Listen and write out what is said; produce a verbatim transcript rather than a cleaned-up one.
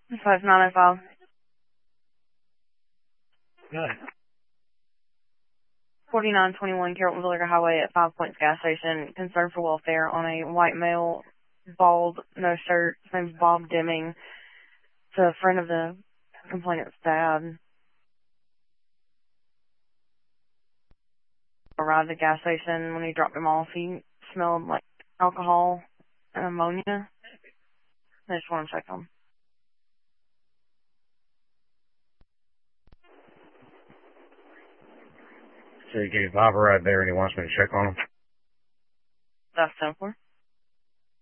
five nine oh five. Good. forty-nine twenty-one Carrollton Liquor Highway at Five Points Gas Station. Concern for welfare on a white male, bald, no shirt. His name's Bob Deming. It's a friend of the complainant's dad. Arrived at the gas station. When he dropped him off, he smelled like alcohol and ammonia. I just want to check on him. So you gave Bob a ride there and he wants me to check on him? That's ten four.